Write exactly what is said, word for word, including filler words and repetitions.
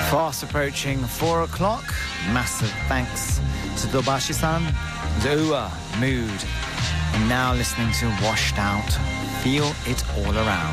Fast approaching four o'clock. Massive thanks to Dobashi-san, Zoa, Mood, and now listening to Washed Out, Feel It All Around.